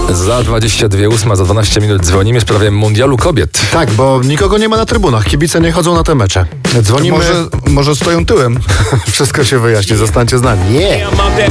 Za 22:08, za 12 minut dzwonimy w sprawie mundialu kobiet. Tak, bo nikogo nie ma na trybunach. Kibice nie chodzą na te mecze. Dzwonimy. Może stoją tyłem. Wszystko się wyjaśni. Zostańcie z nami. Nie.